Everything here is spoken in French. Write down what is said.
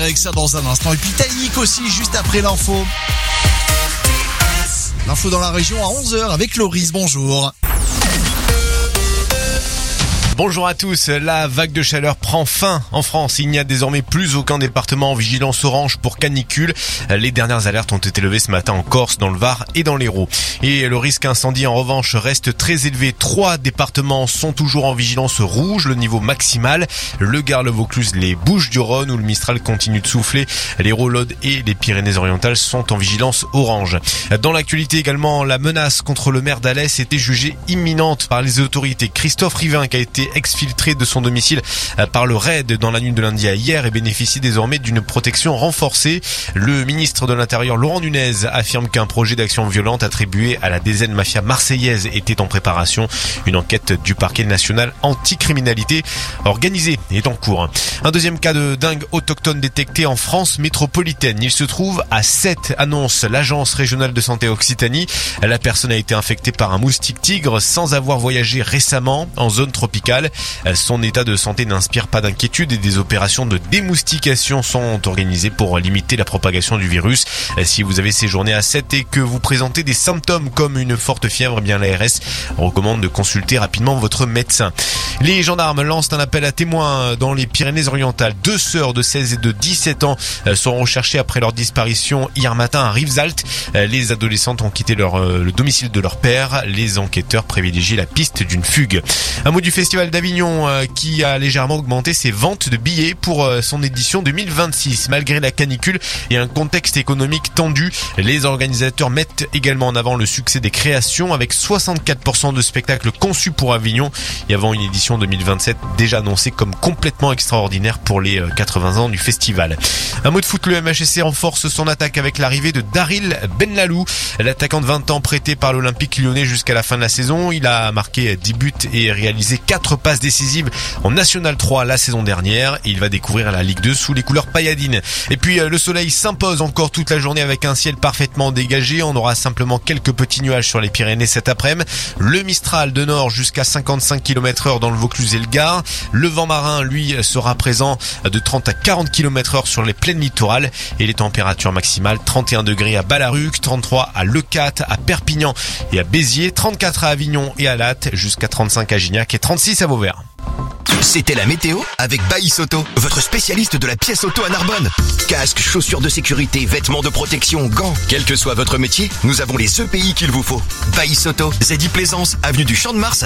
Avec ça dans un instant. Et puis Taïk aussi, juste après l'info. L'info dans la région à 11h avec Loris, bonjour. Bonjour à tous, la vague de chaleur prend fin en France. Il n'y a désormais plus aucun département en vigilance orange pour canicule. Les dernières alertes ont été levées ce matin en Corse, dans le Var et dans l'Hérault. Et le risque incendie en revanche reste très élevé. 3 départements sont toujours en vigilance rouge, le niveau maximal. Le Gard, le Vaucluse, les Bouches-du-Rhône où le Mistral continue de souffler. L'Hérault, l'Aude et les Pyrénées-Orientales sont en vigilance orange. Dans l'actualité également, la menace contre le maire d'Alès était jugée imminente par les autorités. Christophe Rivin, qui a été exfiltré de son domicile par le RAID dans la nuit de lundi à hier et bénéficie désormais d'une protection renforcée. Le ministre de l'Intérieur Laurent Nunez affirme qu'un projet d'action violente attribué à la DZ Mafia marseillaise était en préparation. Une enquête du parquet national anticriminalité organisée est en cours. Un deuxième cas de dingue autochtone détecté en France métropolitaine. Il se trouve à 7, annonce l'agence régionale de santé Occitanie. La personne a été infectée par un moustique tigre sans avoir voyagé récemment en zone tropicale. Son état de santé n'inspire pas d'inquiétude et des opérations de démoustication sont organisées pour limiter la propagation du virus. Si vous avez séjourné à 7 et que vous présentez des symptômes comme une forte fièvre, eh bien l'ARS recommande de consulter rapidement votre médecin. Les gendarmes lancent un appel à témoins dans les Pyrénées-Orientales. 2 sœurs de 16 et de 17 ans sont recherchées après leur disparition hier matin à Rivesaltes. Les adolescentes ont quitté le domicile de leur père. Les enquêteurs privilégient la piste d'une fugue. Un mot du Festival d'Avignon qui a légèrement augmenté ses ventes de billets pour son édition 2026. Malgré la canicule et un contexte économique tendu, les organisateurs mettent également en avant le succès des créations avec 64% de spectacles conçus pour Avignon et avant une édition 2027 déjà annoncée comme complètement extraordinaire pour les 80 ans du festival. Un mot de foot, le MHSC renforce son attaque avec l'arrivée de Daryl Benlalou, l'attaquant de 20 ans prêté par l'Olympique Lyonnais jusqu'à la fin de la saison. Il a marqué 10 buts et réalisé 4 passes décisives en National 3 la saison dernière. Et il va découvrir la Ligue 2 sous les couleurs pailladines. Et puis le soleil s'impose encore toute la journée avec un ciel parfaitement dégagé. On aura simplement quelques petits nuages sur les Pyrénées cet après-midi. Le Mistral de nord jusqu'à 55 km/h dans le Vaucluse et le Gard. Le vent marin, lui, sera présent de 30 à 40 km/h sur les plaines littorales. Et les températures maximales, 31 degrés à Ballaruc, 33 à Leucate, à Perpignan et à Béziers, 34 à Avignon et à Latte, jusqu'à 35 à Gignac et 36 à Vauvert. C'était la météo avec Baïs Auto, votre spécialiste de la pièce auto à Narbonne. Casques, chaussures de sécurité, vêtements de protection, gants. Quel que soit votre métier, nous avons les EPI qu'il vous faut. Baïs Auto, Zedi Plaisance, avenue du Champ de Mars.